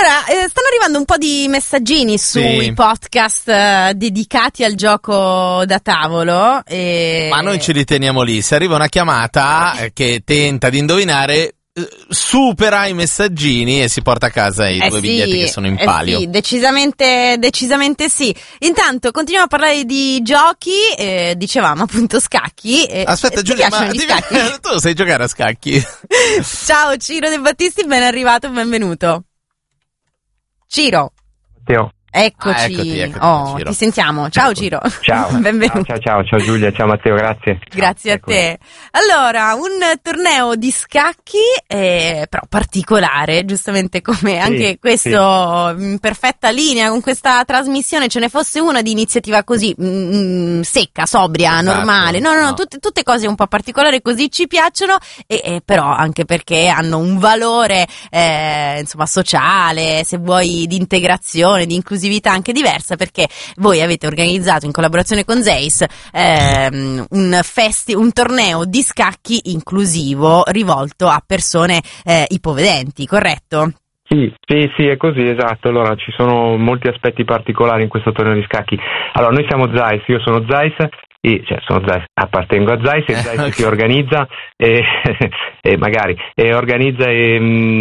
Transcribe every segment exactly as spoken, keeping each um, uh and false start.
Allora, eh, stanno arrivando un po' di messaggini sui Sì. podcast eh, dedicati al gioco da tavolo. E... Ma noi ce li teniamo lì. Se arriva una chiamata eh, che tenta di indovinare, eh, supera i messaggini e si porta a casa i Eh due sì, biglietti che sono in eh palio. sì, decisamente, decisamente sì. Intanto continuiamo a parlare di giochi, eh, dicevamo appunto scacchi. Eh, Aspetta ti Giulia, piacciono ma gli ti- scacchi? tu sai giocare a scacchi? Ciao Ciro De Battisti, ben arrivato, benvenuto. Ciro, Matteo. eccoci. Ah, eccoti, eccoti, oh, Ciro. ti sentiamo. Ciao Ciro. Ciao. Benvenuto. Ciao, ciao, ciao, ciao Giulia, ciao Matteo, grazie. Grazie a Eccomi. te. Allora, un torneo di scacchi, eh, però particolare, giustamente come anche questo, in perfetta linea con questa trasmissione, ce ne fosse una di iniziativa così mm, secca, sobria, Esatto, normale. No, no, no, no. tutte, tutte cose un po' particolari, così ci piacciono, e, e però anche perché hanno un valore, eh, insomma, sociale, se vuoi, di integrazione, di inclusività anche diversa, perché voi avete organizzato in collaborazione con Zeiss ehm, un festi- un torneo di scacchi inclusivo rivolto a persone eh, ipovedenti, corretto? Sì, sì, sì, è così, esatto. Allora, ci sono molti aspetti particolari in questo torneo di scacchi. Allora, noi siamo Zeiss, io sono Zeiss, e, cioè sono Zeiss, appartengo a Zeiss, e Zeiss Okay. si organizza e, e magari e organizza e,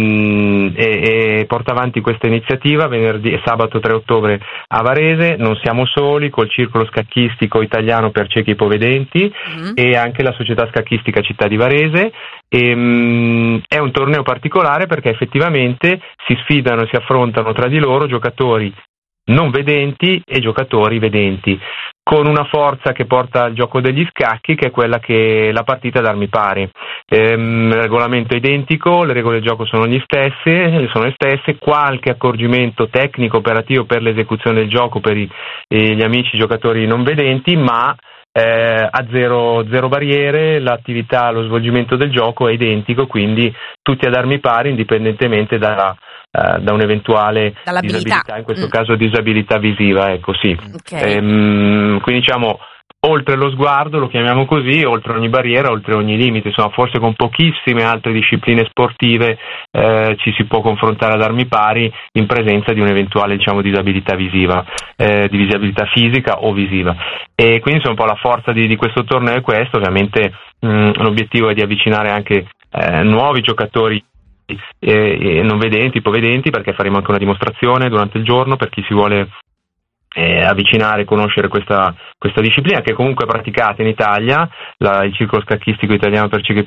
mm, e, e porta avanti questa iniziativa venerdì e sabato tre ottobre a Varese. Non siamo soli, col Circolo Scacchistico Italiano per Ciechi e Ipovedenti Mm. e anche la Società Scacchistica Città di Varese. E, mm, è un torneo particolare perché effettivamente si sfidano e si affrontano tra di loro giocatori non vedenti e giocatori vedenti, con una forza che porta al gioco degli scacchi, che è quella che la partita ad armi pari. Ehm, il regolamento è identico, le regole del gioco sono gli stesse, sono le stesse, qualche accorgimento tecnico operativo per l'esecuzione del gioco per i, eh, gli amici giocatori non vedenti, ma eh, a zero, zero barriere, l'attività, lo svolgimento del gioco è identico, quindi tutti ad armi pari indipendentemente da, eh, da un'eventuale Dall'abilità. disabilità, in questo Mm. caso disabilità visiva, ecco sì. Ok. Ehm, quindi diciamo, oltre lo sguardo, lo chiamiamo così, oltre ogni barriera, oltre ogni limite, insomma forse con pochissime altre discipline sportive eh, ci si può confrontare ad armi pari in presenza di un'eventuale, diciamo, disabilità visiva, eh, di disabilità fisica o visiva. E quindi insomma, un po' la forza di, di questo torneo è questo, ovviamente mh, l'obiettivo è di avvicinare anche eh, nuovi giocatori eh, non vedenti, ipovedenti, perché faremo anche una dimostrazione durante il giorno per chi si vuole Eh, avvicinare e conoscere questa, questa disciplina, che comunque è praticata in Italia. La, il Circolo Scacchistico Italiano per Ciechi